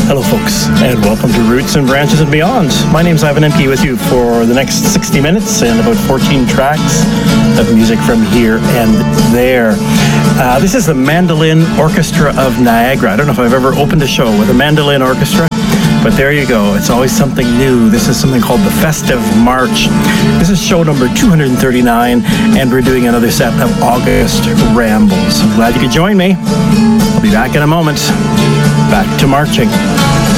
Hello, folks, and welcome to Roots and Branches and Beyond. My name's Ivan Emke with you for the next 60 minutes and about 14 tracks of music from here and there. This is the Mandolin Orchestra of Niagara. I don't know if I've ever opened a show with a mandolin orchestra, but there you go. It's always something new. This is something called the Festive March. This is show number 239, and we're doing another set of August Rambles. I'm glad you could join me. I'll be back in a moment. Back to marching.